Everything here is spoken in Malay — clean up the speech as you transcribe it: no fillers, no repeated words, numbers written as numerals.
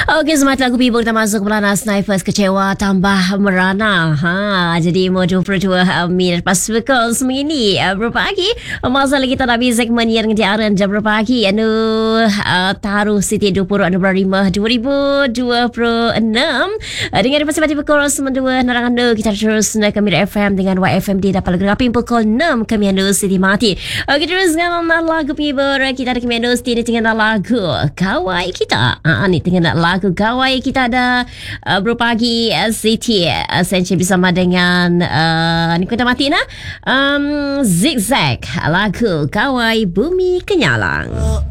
Okey, semangat lagu Bibur kita masuk Melana Snipers kecewa tambah merana. Jadi mau 22 Mei lepas pukul 9 ni berapa pagi masa lagi kita nak habis segmen yang diaran jam berapa pagi taruh Siti 20 Februari 2026 dengan pasal pukul 9 nerangan kita terus nak kami FM dengan YFMD dapat lagi pukul 6 kami Siti mati. Okey, terus dengan lagu Bibur kita ada kami Siti dengan lagu Kawai kita. Ni dengan lagu Kawai kita ada berpagi Siti Senci bersama dengan ni kita mati Zigzag lagu Kawai Bumi Kenyalang.